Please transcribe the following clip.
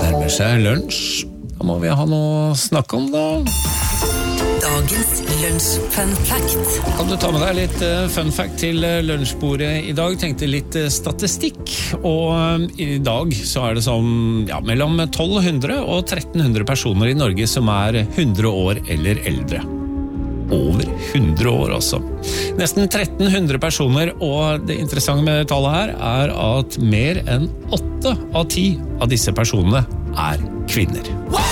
nærmer seg lunsj. Da må vi ha noe å snakke om da. Dagens lunsj-fun fact. Kan du ta med deg litt fun fact til lunsjbordet i dag? Tenkte litt statistikk, og i dag så det sånn, mellom 1200 og 1300 personer i Norge som 100 år eller eldre. Over 100 år også. Nesten 1300 personer, og det interessante med tallet her at mer enn 8 av 10 av disse personene kvinner.